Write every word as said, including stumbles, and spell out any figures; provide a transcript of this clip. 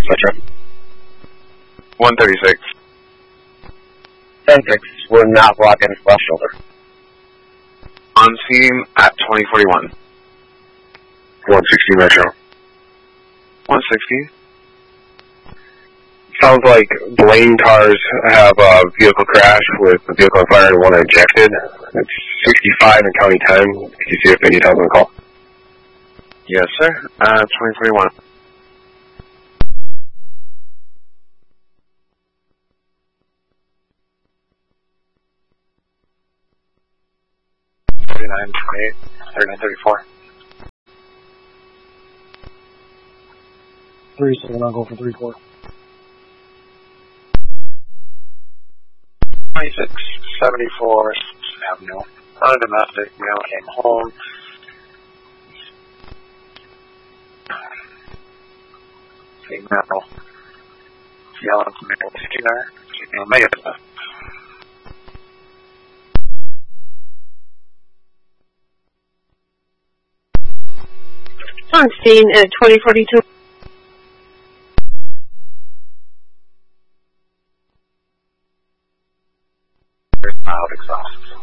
Metro. one thirty-six. ten six, we're not blocking left shoulder. On scene at twenty forty-one. one sixty Metro. one sixty. Sounds like Blaine cars have a vehicle crash with the vehicle on fire and one ejected. It's sixty-five and County ten. Can you see if they need help on the call? Yes, sir. Uh, twenty forty-one. thirty-nine twenty-eight, thirty-nine thirty-four. Three, seven, I'll go for three, four. twenty-six seventy-four, Avenue. Undomestic male came home. Female. Yelling to male skinner. Female male. On scene at twenty forty-two. Mild exhaust.